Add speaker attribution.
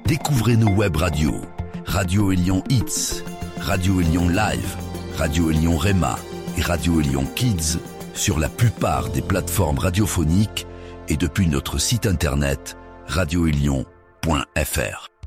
Speaker 1: Découvrez nos web radios, Radio Élion Hits, Radio Élion Live, Radio Élion Rema et Radio Élion Kids sur la plupart des plateformes radiophoniques et depuis notre site internet radioélion.fr.